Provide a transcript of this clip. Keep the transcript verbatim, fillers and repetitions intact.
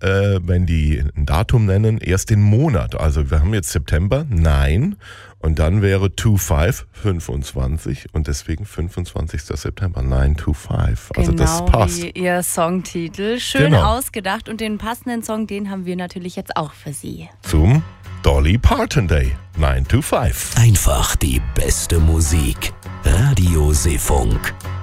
äh, wenn die ein Datum nennen, erst den Monat. Also wir haben jetzt September, nein. Und dann wäre fünfundzwanzig, fünfundzwanzig und deswegen fünfundzwanzigster September, neun zwei fünf. Also genau das passt. Wie ihr Songtitel. Schön Genau. ausgedacht und den passenden Song, den haben wir natürlich jetzt auch für Sie. Zum Dolly Parton Day, neun zwei fünf. Einfach die beste Musik. Radio Seefunk.